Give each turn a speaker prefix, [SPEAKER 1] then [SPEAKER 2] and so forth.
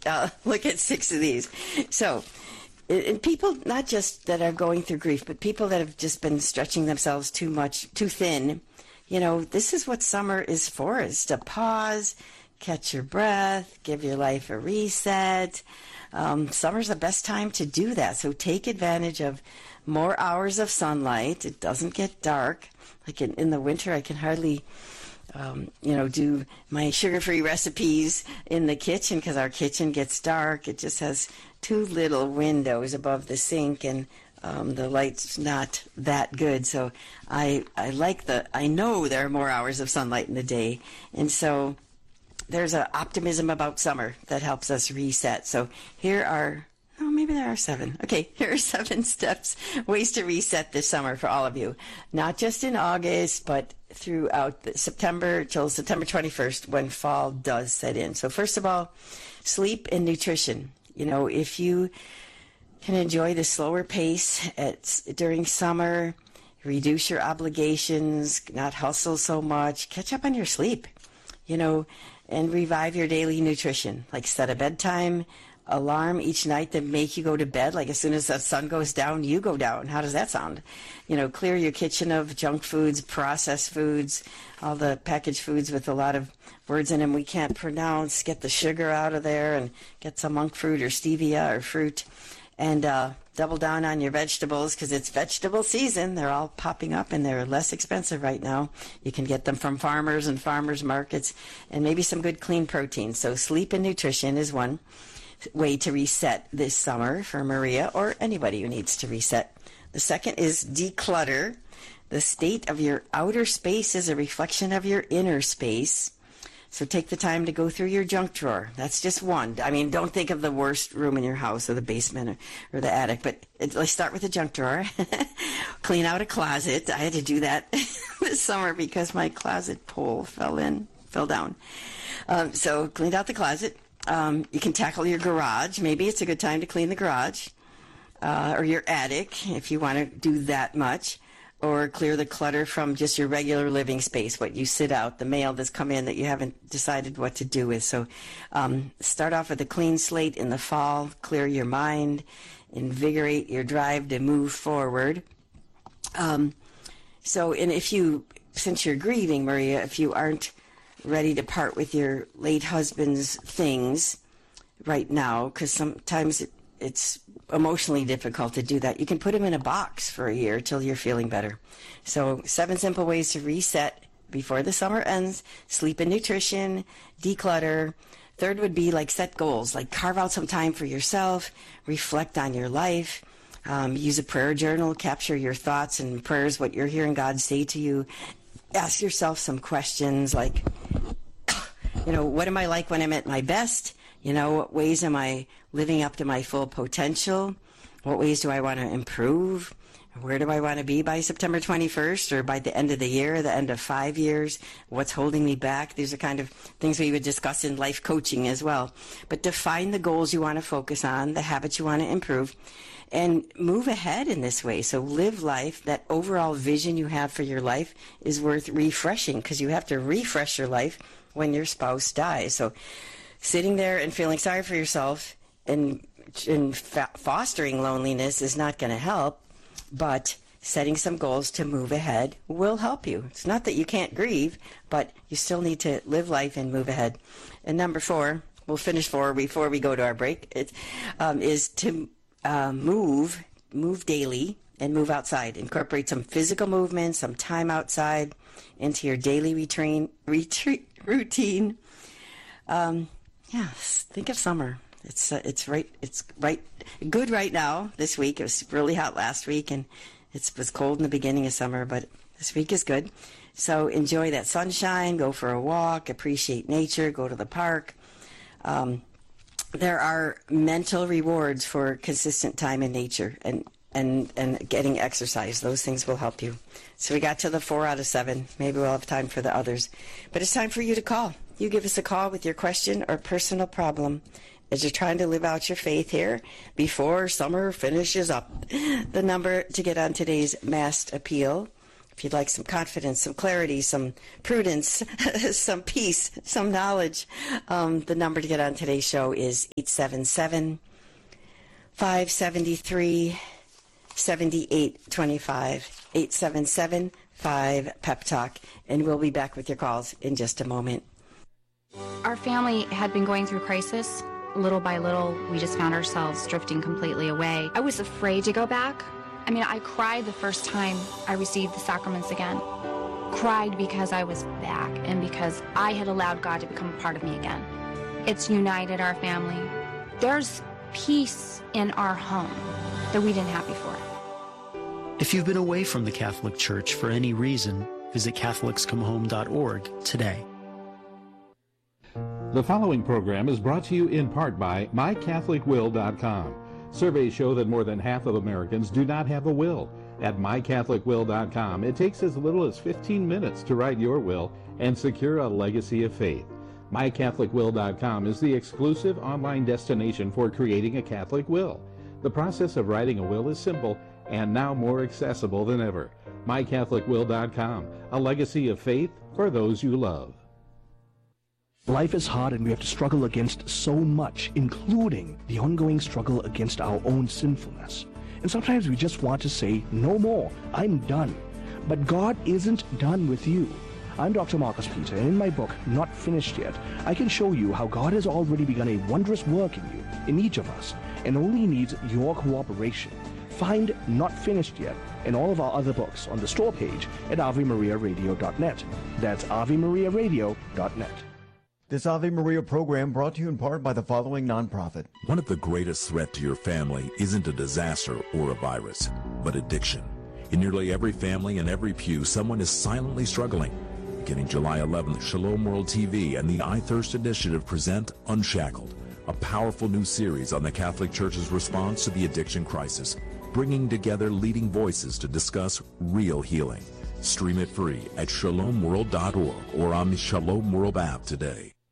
[SPEAKER 1] look at 6 of these. So, and people not just that are going through grief, but people that have just been stretching themselves too much, too thin. You know, this is what summer is for, is to pause, catch your breath, give your life a reset. Summer's the best time to do that. So take advantage of more hours of sunlight. It doesn't get dark. Like in the winter, I can hardly, do my sugar-free recipes in the kitchen because our kitchen gets dark. It just has 2 little windows above the sink, and the light's not that good. So I know there are more hours of sunlight in the day. And so there's an optimism about summer that helps us reset. So here are, maybe there are 7. Okay, here are 7 steps, ways to reset this summer for all of you. Not just in August, but throughout September till September 21st when fall does set in. So first of all, sleep and nutrition. You know, if you can enjoy the slower pace during summer, reduce your obligations, not hustle so much, catch up on your sleep, and revive your daily nutrition. Like set a bedtime alarm each night that make you go to bed. Like as soon as the sun goes down, you go down. How does that sound? Clear your kitchen of junk foods, processed foods, all the packaged foods with a lot of words in them we can't pronounce. Get the sugar out of there and get some monk fruit or stevia or fruit. And double down on your vegetables because it's vegetable season. They're all popping up and they're less expensive right now. You can get them from farmers and farmers markets, and maybe some good clean protein. So sleep and nutrition is one way to reset this summer for Maria or anybody who needs to reset. The second is declutter. The state of your outer space is a reflection of your inner space. So take the time to go through your junk drawer. That's just one. I mean, don't think of the worst room in your house or the basement or the attic, but let's start with the junk drawer. Clean out a closet. I had to do that this summer because my closet pole fell down. So cleaned out the closet. You can tackle your garage. Maybe it's a good time to clean the garage or your attic if you want to do that much. Or clear the clutter from just your regular living space, what you sit out, the mail that's come in that you haven't decided what to do with. So start off with a clean slate in the fall, clear your mind, invigorate your drive to move forward. And since you're grieving, Maria, if you aren't ready to part with your late husband's things right now, because sometimes it's emotionally difficult to do that, you can put them in a box for a year till you're feeling better. So 7 simple ways to reset before the summer ends: sleep and nutrition, declutter. Third would be set goals, carve out some time for yourself, reflect on your life, use a prayer journal, capture your thoughts and prayers, what you're hearing God say to you. Ask yourself some questions like, what am I like when I'm at my best? What ways am I living up to my full potential? What ways do I want to improve? Where do I want to be by September 21st or by the end of the year, the end of 5 years? What's holding me back? These are kind of things we would discuss in life coaching as well. But define the goals you want to focus on, the habits you want to improve, and move ahead in this way. So live life. That overall vision you have for your life is worth refreshing because you have to refresh your life when your spouse dies. So sitting there and feeling sorry for yourself and fostering loneliness is not going to help, but setting some goals to move ahead will help you. It's not that you can't grieve, but you still need to live life and move ahead. And number 4, we'll finish 4 before we go to our break, is to move daily and move outside. Incorporate some physical movement, some time outside into your daily routine. Think of summer. It's good right now. This week it was really hot last week, and it was cold in the beginning of summer, but this week is good. So enjoy that sunshine. Go for a walk. Appreciate nature. Go to the park. There are mental rewards for consistent time in nature and getting exercise. Those things will help you. So we got to the 4 out of 7. Maybe we'll have time for the others. But it's time for you to call. You give us a call with your question or personal problem as you're trying to live out your faith here before summer finishes up. The number to get on today's massed appeal If you'd like some confidence, some clarity, some prudence, some peace, some knowledge, the number to get on today's show is 877-573-7825, 877-5-PEP-TALK, and we'll be back with your calls in just a moment.
[SPEAKER 2] Our family had been going through crisis. Little by little, we just found ourselves drifting completely away. I was afraid to go back. I mean, I cried the first time I received the sacraments again. Cried because I was back and because I had allowed God to become a part of me again. It's united our family. There's peace in our home that we didn't have before.
[SPEAKER 3] If you've been away from the Catholic Church for any reason, visit CatholicsComeHome.org today.
[SPEAKER 4] The following program is brought to you in part by MyCatholicWill.com. Surveys show that more than half of Americans do not have a will. At MyCatholicWill.com, it takes as little as 15 minutes to write your will and secure a legacy of faith. MyCatholicWill.com is the exclusive online destination for creating a Catholic will. The process of writing a will is simple and now more accessible than ever. MyCatholicWill.com, a legacy of faith for those you love.
[SPEAKER 5] Life is hard and we have to struggle against so much, including the ongoing struggle against our own sinfulness. And sometimes we just want to say, no more, I'm done. But God isn't done with you. I'm Dr. Marcus Peter, and in my book, Not Finished Yet, I can show you how God has already begun a wondrous work in you, in each of us, and only needs your cooperation. Find Not Finished Yet and all of our other books on the store page at AveMariaRadio.net. That's AveMariaRadio.net.
[SPEAKER 6] This Ave Maria program brought to you in part by the following nonprofit.
[SPEAKER 7] One of the greatest threats to your family isn't a disaster or a virus, but addiction. In nearly every family and every pew, someone is silently struggling. Beginning July 11th, Shalom World TV and the I Thirst Initiative present Unshackled, a powerful new series on the Catholic Church's response to the addiction crisis, bringing together leading voices to discuss real healing. Stream it free at shalomworld.org or on the Shalom World app today.